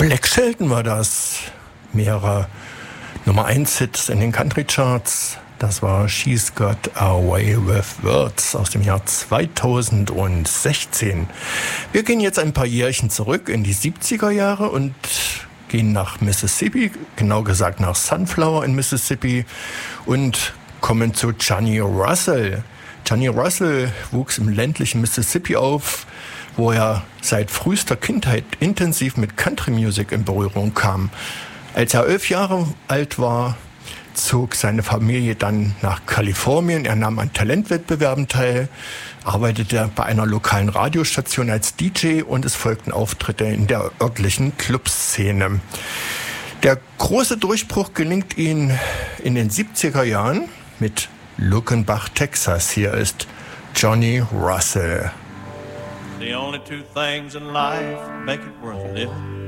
Black Shelton war das. Mehrere Nummer 1 Hits in den Country Charts. Das war She's Got a Way with Words aus dem Jahr 2016. Wir gehen jetzt ein paar Jährchen zurück in die 70er Jahre und gehen nach Mississippi, genau gesagt nach Sunflower in Mississippi und kommen zu Johnny Russell. Johnny Russell wuchs im ländlichen Mississippi auf, wo er seit frühester Kindheit intensiv mit Country Music in Berührung kam. Als er 11 Jahre alt war, zog seine Familie dann nach Kalifornien. Er nahm an Talentwettbewerben teil, arbeitete bei einer lokalen Radiostation als DJ und es folgten Auftritte in der örtlichen Clubszene. Der große Durchbruch gelingt ihm in den 70er Jahren mit Luckenbach, Texas. Hier ist Johnny Russell. The only two things in life make it worth living